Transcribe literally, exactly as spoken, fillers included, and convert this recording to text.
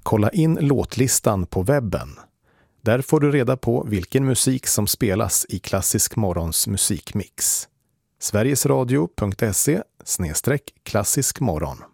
Kolla in låtlistan på webben. Där får du reda på vilken musik som spelas i Klassisk Morgons musikmix. sverigesradio punkt se slash klassisk morgon